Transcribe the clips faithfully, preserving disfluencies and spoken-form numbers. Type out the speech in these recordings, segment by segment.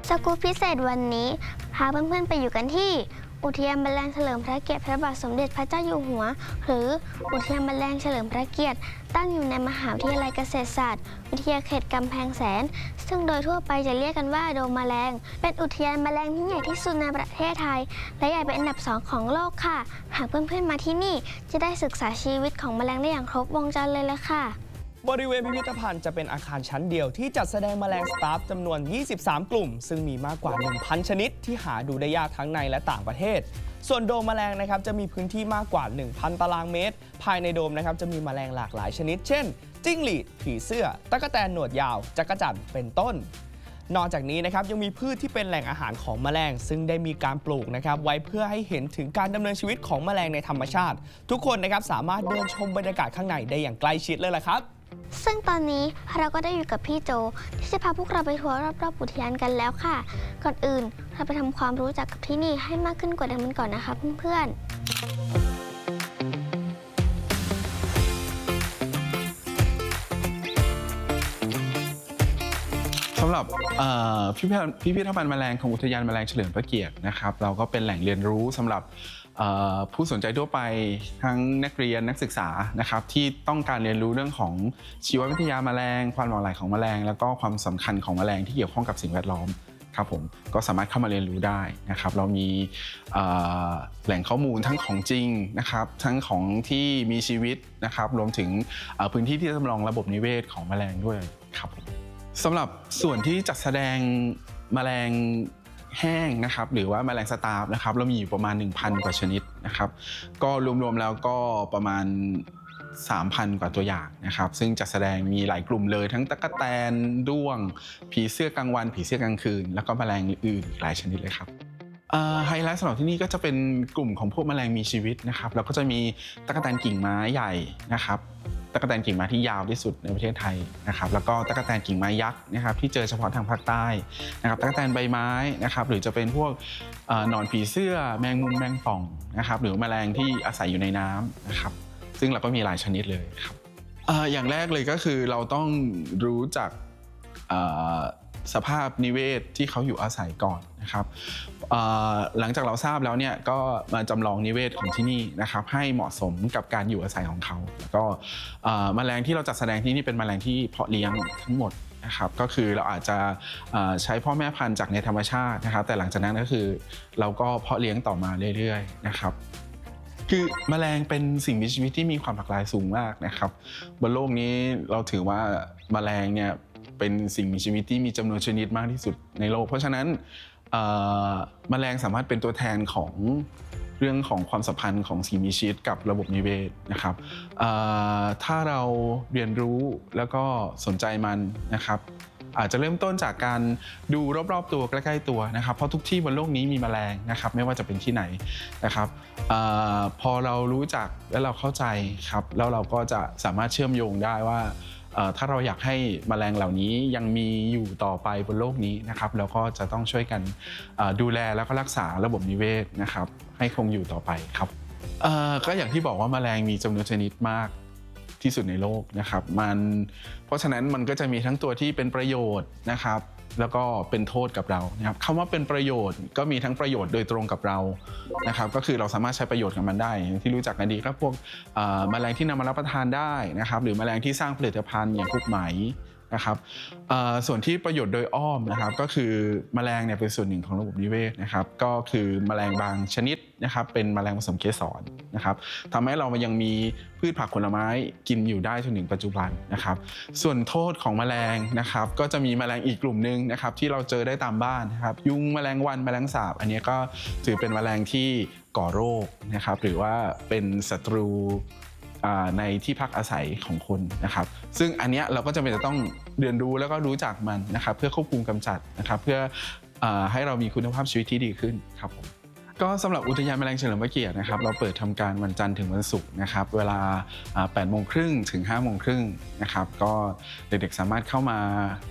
สกู๊ปพิเศษวันนี้พาเพื่อนๆไปอยู่กันที่อุทยานแมลงเฉลิมพระเกียรติพระบาทสมเด็จพระเจ้าอยู่หัวหรืออุทยานแมลงเฉลิมพระเกียรติตั้งอยู่ในมหาวิทยาลัยเกษตรศาสตร์วิทยาเขตกำแพงแสนซึ่งโดยทั่วไปจะเรียกกันว่าโดมแมลงเป็นอุทยานแมลงที่ใหญ่ที่สุดในประเทศไทยและใหญ่เป็นอันดับสองของโลกค่ะหากเพื่อนๆมาที่นี่จะได้ศึกษาชีวิตของแมลงได้อย่างครบวงจรเลยละค่ะบริเวณพิพิธภัณฑ์จะเป็นอาคารชั้นเดียวที่จัดแสดงแมลงสตาฟจำนวน ยี่สิบสาม กลุ่มซึ่งมีมากกว่า หนึ่งพัน ชนิดที่หาดูได้ยากทั้งในและต่างประเทศส่วนโดมแมลงนะครับจะมีพื้นที่มากกว่า หนึ่งพัน ตารางเมตรภายในโดมนะครับจะมีแมลงหลากหลายชนิดเช่นจิ้งหรีดผีเสื้อตั๊กแตนหนวดยาวจักจั่นเป็นต้นนอกจากนี้นะครับยังมีพืชที่เป็นแหล่งอาหารของแมลงซึ่งได้มีการปลูกนะครับไว้เพื่อให้เห็นถึงการดำเนินชีวิตของแมลงในธรรมชาติทุกคนนะครับสามารถเดินชมบรรยากาศข้างในได้อย่างใกล้ชิดเลยล่ะครับซึ่งตอนนี้เราก็ได้อยู่กับพี่โจที่จะพาพวกเราไปทัวร์รอบๆอุทยานกันแล้วค่ะก่อนอื่นเราไปทำความรู้จักกับที่นี่ให้มากขึ้นกว่าเดิมกันก่อนนะคะเพื่อนสำหรับพิพิธภัณฑ์แมลงของอุทยานแมลงเฉลิมพระเกียรตินะครับเราก็เป็นแหล่งเรียนรู้สำหรับผู้สนใจทั่วไปทั้งนักเรียนนักศึกษานะครับที่ต้องการเรียนรู้เรื่องของชีววิทยาแมลงความหลากหลายของแมลงแล้วก็ความสำคัญของแมลงที่เกี่ยวข้องกับสิ่งแวดล้อมครับผมก็สามารถเข้ามาเรียนรู้ได้นะครับเรามีแหล่งข้อมูลทั้งของจริงนะครับทั้งของที่มีชีวิตนะครับรวมถึงพื้นที่ที่จำลองระบบนิเวศของแมลงด้วยครับสำหรับส่วนที่จัดแสดงแมลงแห้งนะครับหรือว่าแมลงสตาฟนะครับเรามีอยู่ประมาณ หนึ่งพัน กว่าชนิดนะครับก็รวมๆแล้วก็ประมาณ สามพัน กว่าตัวอย่างนะครับซึ่งจัดแสดงมีหลายกลุ่มเลยทั้งตั๊กแตนด้วงผีเสื้อกลางวันผีเสื้อกลางคืนแล้วก็แมลงอื่นหลายชนิดเลยครับไฮไลท์สำหรับที่นี่ก็จะเป็นกลุ่มของพวกแมลงมีชีวิตนะครับแล้วก็จะมีตั๊กแตนกิ่งไม้ใหญ่นะครับตั๊กแตนกิ่งไม้ที่ยาวที่สุดในประเทศไทยนะครับแล้วก็ตั๊กแตนกิ่งไม้ยักษ์นะครับที่เจอเฉพาะทางภาคใต้นะครับตั๊กแตนใบไม้นะครับหรือจะเป็นพวกหนอนผีเสื้อแมงมุมแมงป่องนะครับหรือแมลงที่อาศัยอยู่ในน้ำนะครับซึ่งเราก็มีหลายชนิดเลยครับอย่างแรกเลยก็คือเราต้องรู้จักสภาพนิเวศที่เขาอยู่อาศัยก่อนนะครับหลังจากเราทราบแล้วเนี่ยก็มาจำลองนิเวศของที่นี่นะครับให้เหมาะสมกับการอยู่อาศัยของเขาแล้วก็แมลงที่เราจัดแสดงที่นี่เป็นแมลงที่เพาะเลี้ยงทั้งหมดนะครับก็คือเราอาจจะใช้พ่อแม่พันธุ์จากในธรรมชาตินะครับแต่หลังจากนั้นก็คือเราก็เพาะเลี้ยงต่อมาเรื่อยๆนะครับคือแมลงเป็นสิ่งมีชีวิตที่มีความหลากหลายสูงมากนะครับบนโลกนี้เราถือว่าแมลงเนี่ยเป็นสิ่งมีชีวิตที่มีจำนวนชนิดมากที่สุดในโลกเพราะฉะนั้นแมลงสามารถเป็นตัวแทนของเรื่องของความสัมพันธ์ของสิ่งมีชีวิตกับระบบนิเวศนะครับถ้าเราเรียนรู้แล้วก็สนใจมันนะครับอาจจะเริ่มต้นจากการดูรอบๆตัวใกล้ๆตัวนะครับเพราะทุกที่บนโลกนี้มีแมลงนะครับไม่ว่าจะเป็นที่ไหนนะครับอพอเรารู้จักและเราเข้าใจครับแล้วเราก็จะสามารถเชื่อมโยงได้ว่าถ้าเราอยากให้แมลงเหล่านี้ยังมีอยู่ต่อไปบนโลกนี้นะครับเราก็จะต้องช่วยกันดูแลแล้วก็รักษาระบบนิเวศนะครับให้คงอยู่ต่อไปครับก็อย่างที่บอกว่าแมลงมีจำนวนชนิดมากที่สุดในโลกนะครับมันเพราะฉะนั้นมันก็จะมีทั้งตัวที่เป็นประโยชน์นะครับแล้วก็เป็นโทษกับเรานะครับคำว่าเป็นประโยชน์ก็มีทั้งประโยชน์โดยตรงกับเรานะครับก็คือเราสามารถใช้ประโยชน์กับมันได้อย่างที่รู้จักกันดีครับพวกแมลงที่นำมารับประทานได้นะครับหรือแมลงที่สร้างผลิตภัณฑ์อย่างพวกไหมนะครับส่วนที่ประโยชน์โดยอ้อมนะครับก็คือแมลงเนี่ยเป็นส่วนหนึ่งของระบบนิเวศนะครับก็คือแมลงบางชนิดนะครับเป็นแมลงผสมเกสรนะครับทำให้เรายังมีพืชผักผลไม้กินอยู่ได้จนถึงปัจจุบันนะครับส่วนโทษของแมลงนะครับก็จะมีแมลงอีกกลุ่มนึงนะครับที่เราเจอได้ตามบ้านนะครับยุงแมลงวันแมลงสาบอันนี้ก็ถือเป็นแมลงที่ก่อโรคนะครับหรือว่าเป็นศัตรูในที่พักอาศัยของคนนะครับซึ่งอันนี้เราก็จำเป็นจะต้องเรียนรู้แล้วก็รู้จักมันนะครับเพื่อควบคุมกำจัดนะครับเพื่อให้เรามีคุณภาพชีวิตที่ดีขึ้นครับผมก็สำหรับอุทยานแมลงเฉลิมพระเกียรตินะครับเราเปิดทำการวันจันทร์ถึงวันศุกร์นะครับเวลา แปดโมงครึ่งถึง ห้าโมงครึ่งนะครับก็เด็กๆสามารถเข้ามา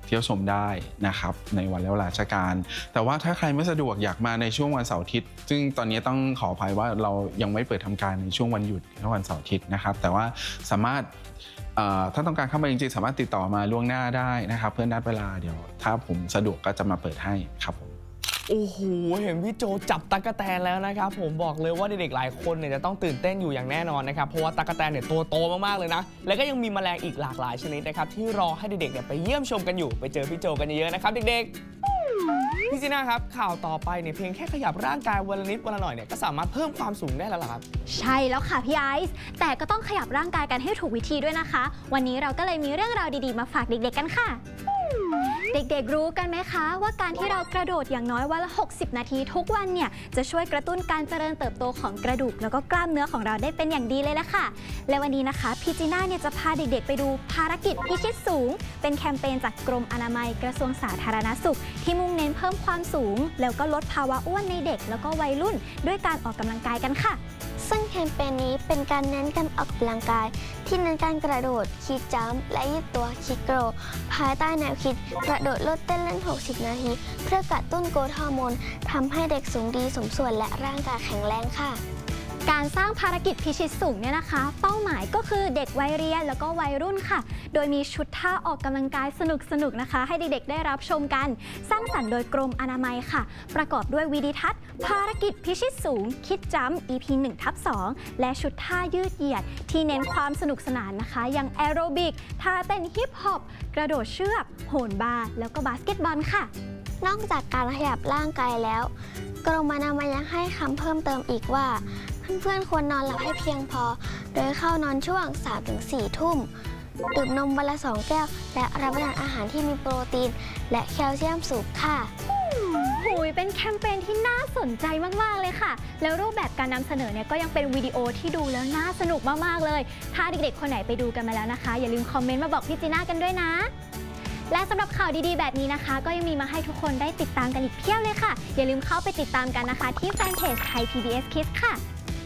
เที่ยวชมได้นะครับในวันและเวลาราชการแต่ว่าถ้าใครไม่สะดวกอยากมาในช่วงวันเสาร์อาทิตย์ซึ่งตอนนี้ต้องขออภัยว่าเรายังไม่เปิดทำการในช่วงวันหยุดแค่วันเสาร์อาทิตย์นะครับแต่ว่าสามารถถ้าต้องการเข้ามาจริงๆสามารถติดต่อมาล่วงหน้าได้นะครับเพื่อนัดเวลาเดี๋ยวถ้าผมสะดวกก็จะมาเปิดให้ครับผมโอ้โหเห็นพี่โจจับตั๊กแตนแล้วนะครับผมบอกเลยว่าเด็กๆหลายคนเนี่ยจะต้องตื่นเต้นอยู่อย่างแน่นอนนะครับเพราะว่าตั๊กแตนเนี่ยตัวโตมากๆเลยนะแล้วก็ยังมีแมลงอีกหลากหลายชนิดนะครับที่รอให้เด็กๆเนี่ยไปเยี่ยมชมกันอยู่ไปเจอพี่โจกันเยอะๆนะครับเด็กๆพี่จีน่าครับข่าวต่อไปเนี่ยเพียงแค่ขยับร่างกายวันละนิดวันละหน่อยเนี่ยก็สามารถเพิ่มความสูงได้แล้วล่ะครับใช่แล้วค่ะพี่ไอซ์แต่ก็ต้องขยับร่างกายกันให้ถูกวิธีด้วยนะคะวันนี้เราก็เลยมีเรื่องราวดีๆมาฝากเด็กๆกันค่ะเด็กๆรู้กันไหมคะว่าการที่เรากระโดดอย่างน้อยวันละหกสิบนาทีทุกวันเนี่ยจะช่วยกระตุ้นการเจริญเติบโตของกระดูกแล้วก็กล้ามเนื้อของเราได้เป็นอย่างดีเลยละค่ะและวันนี้นะคะพี่จีน่าเนี่ยจะพาเด็กๆไปดูภารกิจพิชิตสูงเป็นแคมเปญจากกรมอนามัยกระทรวงสาธารณสุขที่มุ่งเน้นเพิ่มความสูงแล้วก็ลดภาวะอ้วนในเด็กแล้วก็วัยรุ่นด้วยการออกกำลังกายกันค่ะซึ่งแคมเปญนี้เป็นการเน้นการออกกำลังกายที่เน้นการกระโดดคีจัมป์และยืดตัวคีโกรภายใต้แนวคิดกระโดดลดเต้นเล่นหกสิบนาทีเพื่อกระตุ้นโกรทฮอร์โมนทำให้เด็กสูงดีสมส่วนและร่างกายแข็งแรงค่ะการสร้างภารกิจพิชิตสูงเนี่ยนะคะเป้าหมายก็คือเด็กวัยเรียนแล้วก็วัยรุ่นค่ะโดยมีชุดท่าออกกำลังกายสนุกๆนะคะให้เด็กๆได้รับชมกันสร้างสรรค์โดยกรมอนามัยค่ะประกอบด้วยวิดีทัศน์ภารกิจพิชิตสูงคิดจัมป์ อี พี หนึ่งทับสอง และชุดท่ายืดเหยียดที่เน้นความสนุกสนานนะคะอย่างแอโรบิกท่าเต้นฮิปฮอปกระโดดเชือกโหนบาร์แล้วก็บาสเกตบอลค่ะนอกจากการขยับร่างกายแล้วกรมอนามัยยังให้คำเพิ่มเติมอีกว่าเพื่อนๆควรนอนหลับให้เพียงพอโดยเข้านอนช่วง สามถึงสี่ ทุ่มดื่มนมวันละสองแก้วและรับประทานอาหารที่มีโปรตีนและแคลเซียมสูงค่ะหูยเป็นแคมเปญที่น่าสนใจมากๆเลยค่ะแล้วรูปแบบการนำเสนอเนี่ยก็ยังเป็นวิดีโอที่ดูแล้วน่าสนุกมากๆเลยถ้าเด็กๆคนไหนไปดูกันมาแล้วนะคะอย่าลืมคอมเมนต์มาบอกพี่จีน่ากันด้วยนะและสำหรับข่าวดีๆแบบนี้นะคะก็ยังมีมาให้ทุกคนได้ติดตามกันอีกเพียบเลยค่ะอย่าลืมเข้าไปติดตามกันนะคะที่แฟนเพจไทย พี บี เอส Kids ค่ะ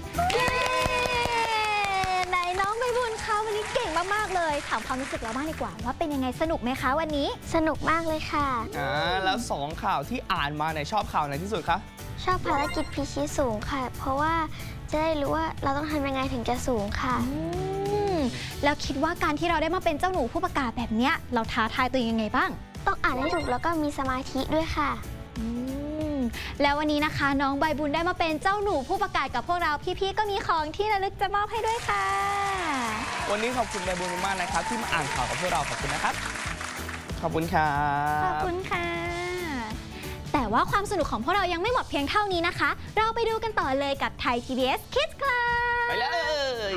ไหนน้องใบบุญคะวันนี้เก่งมากๆเลยถามความรู้สึกเราบ้างดีกว่าว่าเป็นยังไงสนุกไหมคะวันนี้สนุกมากเลยค่ะอ่าแล้วสองข่าวที่อ่านมาเนี่ยชอบข่าวไหนที่สุดคะชอบภารกิจพิชิตสูงค่ะเพราะว่าจะได้รู้ว่าเราต้องทำยังไงถึงจะสูงค่ะแล้วคิดว่าการที่เราได้มาเป็นเจ้าหนูผู้ประกาศแบบนี้เราท้าทายตัวเองยังไงบ้างต้องอ่านให้ถูกแล้วก็มีสมาธิด้วยค่ะแล้ววันนี้นะคะน้องใบบุญได้มาเป็นเจ้าหนูผู้ประกาศกับพวกเราพี่ๆก็มีของที่ระลึกจะมอบให้ด้วยค่ะวันนี้ขอบคุณใบบุญมากนะครับที่มาอ่านข่าวกับพวกเราขอบคุณนะครับขอบคุณครับขอบคุณค่ะแต่ว่าความสนุกของพวกเรายังไม่หมดเพียงเท่านี้นะคะเราไปดูกันต่อเลยกับไทย พี บี เอส Kids Club ไปเลย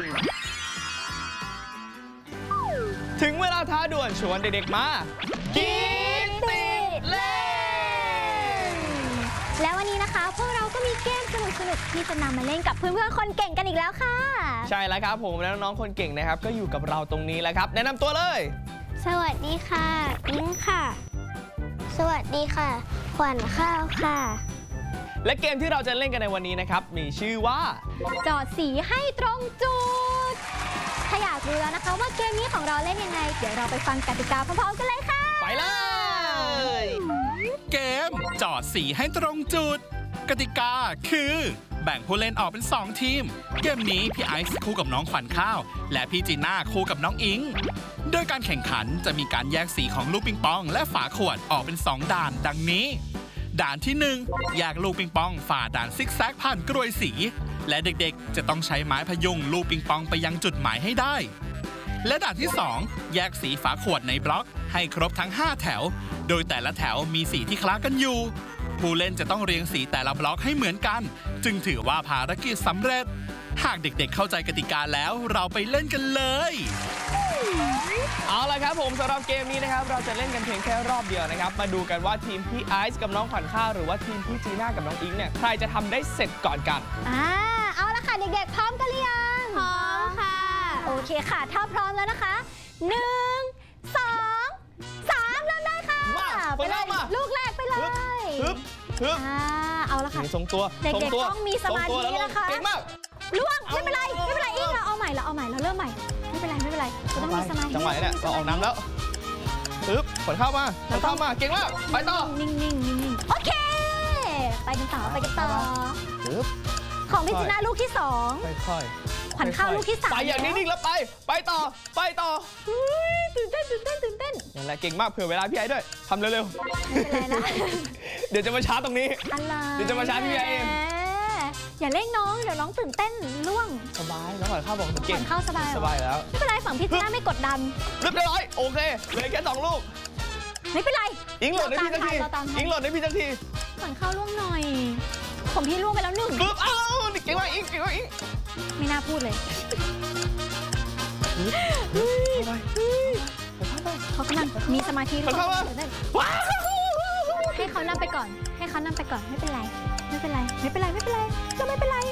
ถึงเวลาท้าด่วนชวนเด็กๆมากินติดเล่นแล้ววันนี้นะคะพวกเราก็มีเกมสนุกๆที่จะนำมาเล่นกับเพื่อนๆคนเก่งกันอีกแล้วค่ะใช่แล้วครับผมและน้องๆคนเก่งนะครับก็อยู่กับเราตรงนี้แล้วครับแนะนำตัวเลยสวัสดีค่ะอิงค่ะสวัสดีค่ะขวัญข้าวค่ะและเกมที่เราจะเล่นกันในวันนี้นะครับมีชื่อว่าจอดสีให้ตรงจุดถ้าอยากรู้แล้วนะคะว่าเกมนี้ของเราเล่นยังไงเดี๋ยวเราไปฟังกติกาพร้อมๆกันเลยค่ะไปเลยเกมจอดสีให้ตรงจุดกติกาคือแบ่งผู้เล่นออกเป็นสองทีมเกมนี้พี่ไอซ์คู่กับน้องขวัญข้าวและพี่จีน่าคู่กับน้องอิงโดยการแข่งขันจะมีการแยกสีของลูกปิงปองและฝาขวดออกเป็นสองด่านดังนี้ด่านที่หนึ่งแยกลูกปิงปองฝ่าด่านซิกแซกผ่านกรวยสีและเด็กๆจะต้องใช้ไม้พยุงลูกปิงปองไปยังจุดหมายให้ได้และด่านที่สองแยกสีฝาขวดในบล็อกให้ครบทั้งห้าแถวโดยแต่ละแถวมีสีที่คล้ากันอยู่ผู้เล่นจะต้องเรียงสีแต่ละบล็อกให้เหมือนกันจึงถือว่าภารกิจสำเร็จหากเด็กๆเข้าใจกติกาแล้วเราไปเล่นกันเลยเอาล่ะครับผมสำหรับเกมนี้นะครับเราจะเล่นกันเพียงแค่รอบเดียวนะครับมาดูกันว่าทีมพี่ไอซ์กับน้องขวัญข้าวหรือว่าทีมพี่จีน่ากับน้องอิงเนี่ยใครจะทำได้เสร็จก่อนกันอ่าเอาละค่ะเด็กๆพร้อมกันหรือยังพร้อมค่ะโอเคค่ะถ้าพร้อมแล้วนะคะหนึ่งสองสามเริ่มได้ค่ะไปเลยลูกแรกไปเลยฮึบฮึบเอาละค่ะทรงตัวเด็กๆต้องมีสมาธินะคะเก่งมากล่วงไม่เป็นไรไม่เป็นไรอีกเราเอาใหม่เราเอาใหม่เราเริ่มใหม่ไม่เป็นไรไม่เป็นไรเราต้องมีสมาธิจังหวะนี้แหละเราออกน้ำแล้วฮึบขวัญเข้ามาขวัญเข้ามาเก่งมากไปต่อนิ่งๆนิ่งๆนิ่งๆโอเค ไปกันต่อไปกันต่อปึ๊บของพี่จีน่าลูกที่สองค่อยๆขวัญเข้าลูกที่สามไปอย่างนิ่งๆแล้วไปไปต่อไปต่ออุ๊ยตื่นเต้นตื่นเต้นตื่นเต้นอย่างไรเก่งมากเผื่อเวลาพี่ไอ้ด้วยทำเร็วไม่เป็นไรนะๆเดี๋ยวจะมาช้าตรงนี้อะไรเดี๋ยวจะมาช้าพี่ไอ้เองแหมอย่าเร่งน้องเดี๋ยวน้องตื่นเต้นล่วงสบายแล้วขวัญเข้าบอกหนูขเก่วังญเข้าสบายเหรอสบายแล้วไม่เป็นไรฝั่งพี่จีน่าไม่กดดันเรียบร้อยโอเคเหลือแค่สองลูกไม่เป็นไรอิงโหลดให้พี่สักทีเราตามทันอิงโหลดให้พี่สักทีขวัญเข้าล่วงหน่อยผมพี่ล่วงไปแล้วหนึ่งปึ๊บเอ้าเก่งมากอิงเก่งมากอิงไม่น่าพูดเลย เขากำลังมีสมาธิขวัญเข้ามาว้าวให้เขานำไปก่อน ให้เขานำไปก่อนไม่เป็นไร ไม่เป็นไร ไม่เป็นไรไม่เป็นไรจะไม่เป็นไร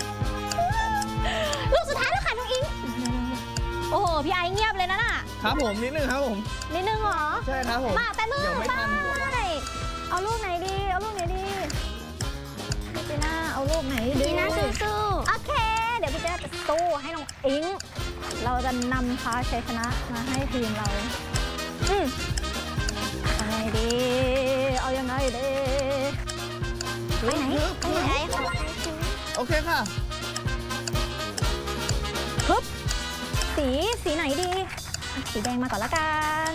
ลูกสุดท้ายแล้วค่ะน้องอิง โอ้โหพี่ไอเงียบเลยนะน่ะครับผมนิดนึงครับผมนิดนึงเหรอใช่ครับผมมาแป๊บนึงเดี๋ยวไม่ทันไปเอาลูกไหนดี เอาลูกไหนดีพี่จีน่าเอาลูกไหนดีจีน่าสู้โอเค เดี๋ยวพี่จีน่าจะสู้ให้น้องอิง เราจะนำพาชัยชนะมาให้ทีมเรา อืมเอาไงดี เอายังไงดีไปไหนไปไหนโอเคค่ะฮึบสีสีไหนดี สีแดงมาก่อนละกัน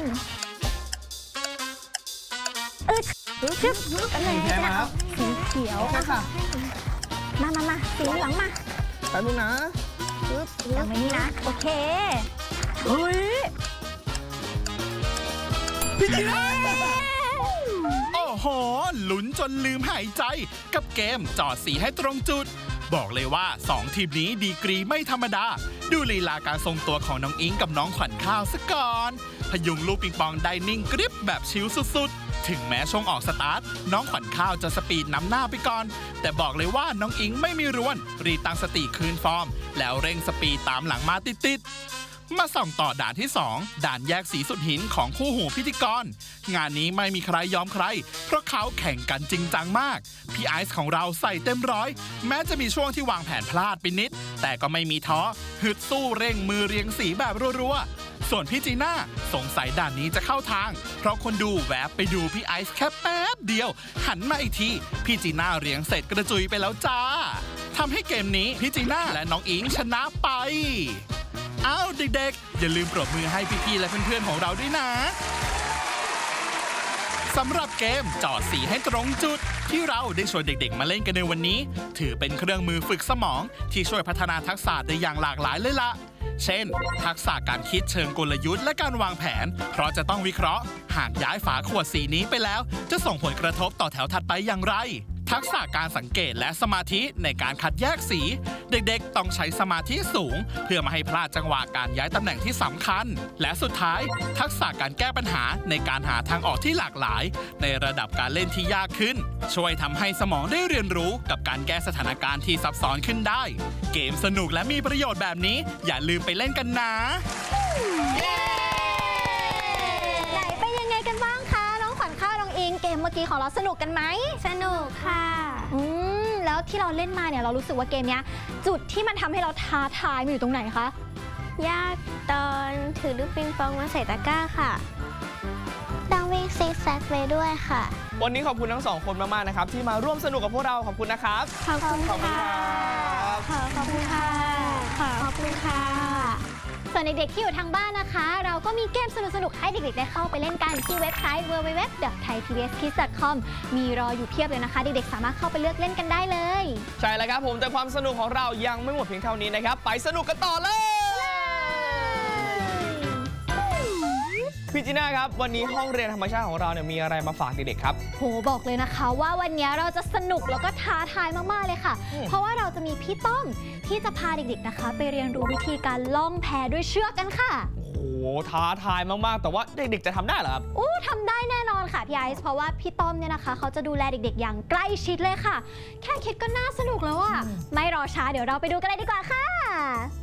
อึดชึบกันเลยแพ้มาแล้วสีเขียวโอเคค่ะมามามาสีเหลืองมาแป๊บนึงนะปึ๊บเอาไว้นี่นะ โอเคเฮ้ยพี่จีน่าโอ้โห ลุ้นจนลืมหายใจกับเกมจอดสีให้ตรงจุด บอกเลยว่าสองทีมนี้ดีกรีไม่ธรรมดา ดูลีลาการทรงตัวของน้องอิงกับน้องขวัญข้าวซะก่อน พยุงลูกปิงปองได้นิ่งกริบแบบชิลสุดๆ ถึงแม้ช่วงออกสตาร์ท น้องขวัญข้าวจะสปีดนำหน้าไปก่อน แต่บอกเลยว่าน้องอิงไม่มีรวน รีตั้งสติคืนฟอร์ม แล้วเร่งสปีดตามหลังมาติดๆ มาส่องต่อด่านที่สองด่านแยกสีสุดหินของคู่หูพิธีกร งานนี้ไม่มีใครยอมใคร เพราะเขาแข่งกันจริงจังมาก พี่ไอซ์ของเราใส่เต็มร้อย แม้จะมีช่วงที่วางแผนพลาดไปนิด แต่ก็ไม่มีท้อฮึดสู้เร่งมือเรียงสีแบบรัวๆ ส่วนพี่จีน่าสงสัยด่านนี้จะเข้าทาง เพราะคนดูแวบไปดูพี่ไอซ์แค่แป๊บเดียว หันมาอีกทีพี่จีน่าเรียงเสร็จกระจุยไปแล้วจ้าทำให้เกมนี้พี่จีน่าและน้องอิงชนะไป อ้าวเด็กๆ อย่าลืมปรบมือให้พี่ๆและเพื่อนๆของเราด้วยนะสำหรับเกมจอดสีให้ตรงจุด ที่เราได้ชวนเด็กๆมาเล่นกันในวันนี้ ถือเป็นเครื่องมือฝึกสมองที่ช่วยพัฒนาทักษะได้อย่างหลากหลายเลยละเช่น ทักษะการคิดเชิงกลยุทธ์และการวางแผน เพราะจะต้องวิเคราะห์หากย้ายฝาขวดสีนี้ไปแล้ว จะส่งผลกระทบต่อแถวถัดไปอย่างไร ทักษะการสังเกตและสมาธิในการคัดแยกสี เด็กๆต้องใช้สมาธิสูง เพื่อไม่ให้พลาดจังหวะการย้ายตำแหน่งที่สำคัญ และสุดท้าย ทักษะการแก้ปัญหาในการหาทางออกที่หลากหลาย ในระดับการเล่นที่ยากขึ้น ช่วยทำให้สมองได้เรียนรู้กับการแก้สถานการณ์ที่ซับซ้อนขึ้นได้ เกมสนุกและมีประโยชน์แบบนี้ อย่าลืมไปเล่นกันนะไหนเป็นยังไงกันบ้างคะน้องขวัญข้าวน้องอิงเกมเมื่อกี้ของเราสนุกกันไหมสนุกค่ะอืมแล้วที่เราเล่นมาเนี่ยเรารู้สึกว่าเกมเนี้ยจุดที่มันทำให้เราท้าทายมันอยู่ตรงไหนคะยากตอนถือลูกปิงปองมาใส่ตะกร้าค่ะต้องวิ่งซิกแซกไปด้วยค่ะวันนี้ขอบคุณทั้งสองคนมากๆนะครับที่มาร่วมสนุกกับพวกเราขอบคุณนะครับขอบคุณขอบคุณค่ะครับขอบคุณค่ะ ขอบคุณค่ะส่วนเด็กๆที่อยู่ทางบ้านนะคะ เราก็มีเกมสนุกๆให้เด็กๆได้เข้าไปเล่นกันที่เว็บไซต์ ดับเบิลยู ดับเบิลยู ดับเบิลยู ดอท ไทยพีบีเอสคิดส์ ดอท คอม มีรออยู่เพียบเลยนะคะ เด็กๆสามารถเข้าไปเลือกเล่นกันได้เลยใช่แล้วครับผมแต่ความสนุกของเรายังไม่หมดเพียงเท่านี้นะครับไปสนุกกันต่อเลยพี่จีน่าครับวันนี้ห้องเรียนธรรมชาติของเราเนี่ยมีอะไรมาฝากเด็กๆครับโหบอกเลยนะคะว่าวันนี้เราจะสนุกแล้วก็ท้าทายมากๆเลยค่ะอืมเพราะว่าเราจะมีพี่ต้อมที่จะพาเด็กๆนะคะ ไปเรียนรู้วิธีการล่องแพด้วยเชือกกันค่ะโอ้โหท้าทายมากๆแต่ว่าเด็กๆจะทำได้เหรอครับอู้ทำได้แน่นอนค่ะพี่ไอซ์เพราะว่าพี่ต้อมเนี่ยนะคะ เขาจะดูแลเด็กๆอย่างใกล้ชิดเลยค่ะ แค่คิดก็น่าสนุกแล้วอะไม่รอช้าเดี๋ยวเราไปดูกันเลยดีกว่าค่ะ